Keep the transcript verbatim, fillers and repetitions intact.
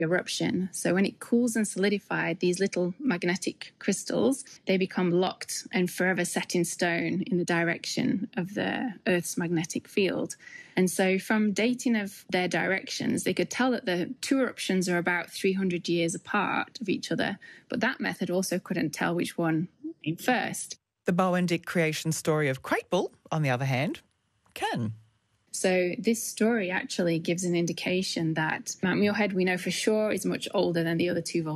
eruption. So when it cools and solidified, these little magnetic crystals, they become locked and forever set in stone in the direction of the Earth's magnetic field. And so from dating of their directions, they could tell that the two eruptions are about three hundred years apart of each other. But that method also couldn't tell which one came first. The Bo and Dick creation story of Cratebull, on the other hand, can. So this story actually gives an indication that Mount Muirhead, we know for sure, is much older than the other two volcanoes.